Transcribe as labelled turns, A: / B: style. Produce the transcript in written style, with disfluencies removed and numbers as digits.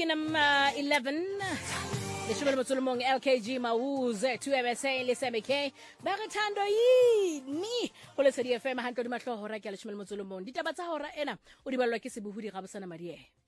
A: ke number 11 leshome le motso le mong LKG Mawuze 2MSA le SMK ba re thando yini go le Lesedi FM 100 mahlo hora ke leshome le motso le mong ditaba tsa hora ena o di balwa ke Sebuhudi Gabosana Marie.